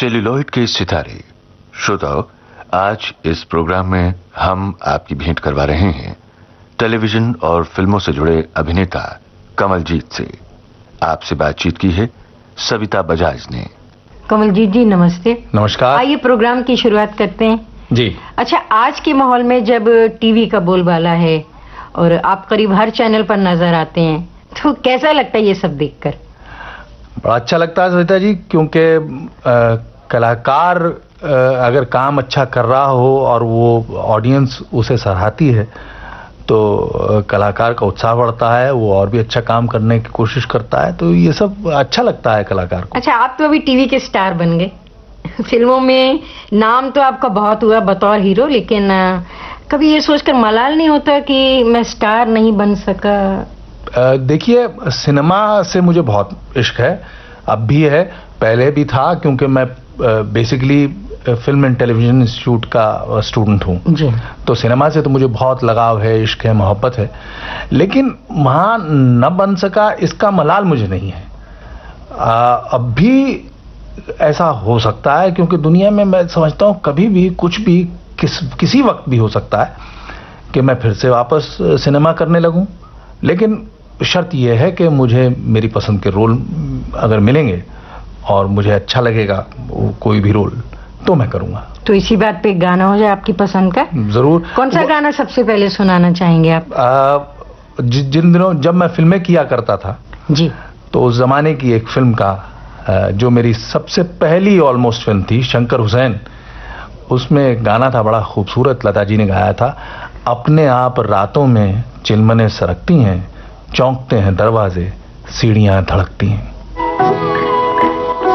Celluloid के सितारे। श्रोताओ, आज इस प्रोग्राम में हम आपकी भेंट करवा रहे हैं टेलीविजन और फिल्मों से जुड़े अभिनेता कमलजीत से। आपसे बातचीत की है सविता बजाज ने। कमलजीत जी नमस्ते। नमस्कार। आइए प्रोग्राम की शुरुआत करते हैं जी। अच्छा, आज के माहौल में जब टीवी का बोलबाला है और आप करीब हर चैनल पर नजर आते हैं, तो कैसा लगता है ये सब देखकर? बड़ा अच्छा लगता है सविता जी, क्योंकि कलाकार अगर काम अच्छा कर रहा हो और वो ऑडियंस उसे सराहती है तो कलाकार का उत्साह बढ़ता है, वो और भी अच्छा काम करने की कोशिश करता है, तो ये सब अच्छा लगता है कलाकार को। अच्छा, आप तो अभी टीवी के स्टार बन गए, फिल्मों में नाम तो आपका बहुत हुआ बतौर हीरो, लेकिन कभी ये सोचकर मलाल नहीं होता कि मैं स्टार नहीं बन सका? देखिए, सिनेमा से मुझे बहुत इश्क है, अब भी है, पहले भी था, क्योंकि मैं basically film and television institute का स्टूडेंट हूँ, तो सिनेमा से तो मुझे बहुत लगाव है, इश्क है, मोहब्बत है, लेकिन वहाँ न बन सका इसका मलाल मुझे नहीं है। अब भी ऐसा हो सकता है, क्योंकि दुनिया में मैं समझता हूँ कभी भी कुछ भी किसी वक्त भी हो सकता है कि मैं फिर से वापस सिनेमा करने लगूं, लेकिन शर्त यह है कि मुझे मेरी पसंद के रोल अगर मिलेंगे और मुझे अच्छा लगेगा कोई भी रोल, तो मैं करूंगा। तो इसी बात पे गाना हो जाए आपकी पसंद का। जरूर। कौन सा गाना सबसे पहले सुनाना चाहेंगे आप? जिन दिनों जब मैं फिल्में किया करता था जी, तो उस जमाने की एक फिल्म का जो मेरी सबसे पहली ऑलमोस्ट फिल्म थी, शंकर हुसैन, उसमें एक गाना था बड़ा खूबसूरत, लता जी ने गाया था। अपने आप रातों में चिलमने सरकती हैं, चौंकते हैं दरवाजे, सीढ़ियां धड़कती हैं।